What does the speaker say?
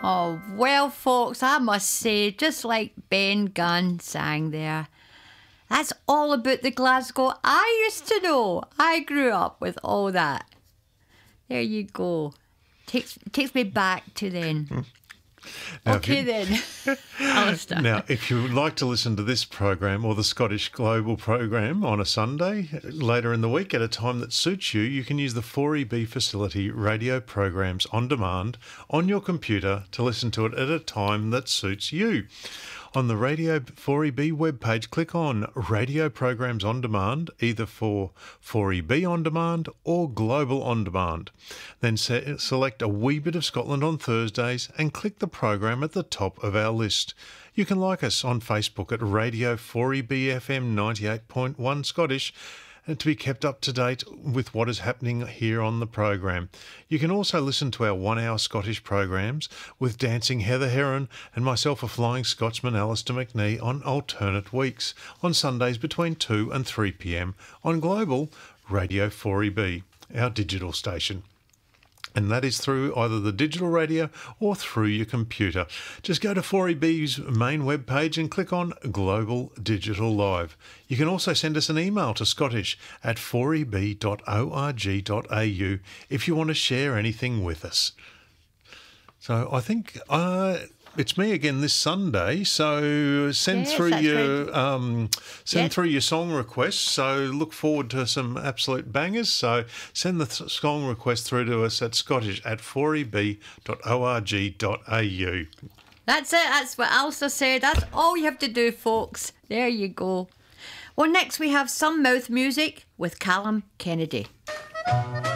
Oh, well, folks, I must say, just like Ben Gunn sang there, that's all about the Glasgow I used to know. I grew up with all that. There you go. Takes me back to then. Now, Okay then, Alistair. Now, if you would like to listen to this program or the Scottish Global program on a Sunday later in the week at a time that suits you, you can use the 4EB facility radio programs on demand on your computer to listen to it at a time that suits you. On the Radio 4EB webpage, click on Radio Programs on Demand, either for 4EB On Demand or Global On Demand. Then select A Wee Bit of Scotland on Thursdays and click the program at the top of our list. You can like us on Facebook at Radio 4EB FM 98.1 Scottish and to be kept up to date with what is happening here on the program. You can also listen to our 1 hour Scottish programs with Dancing Heather Heron and myself, a Flying Scotsman, Alistair McNee, on alternate weeks on Sundays between 2 and 3 p.m. on Global Radio 4EB, our digital station. And that is through either the digital radio or through your computer. Just go to 4EB's main webpage and click on Global Digital Live. You can also send us an email to scottish@4eb.org.au if you want to share anything with us. So I think it's me again this Sunday. So send through your song requests. So look forward to some absolute bangers. So send the song request through to us at scottish@4eb.org.au. That's it. That's what Alistair said. That's all you have to do, folks. There you go. Well, next we have Some Mouth Music with Callum Kennedy.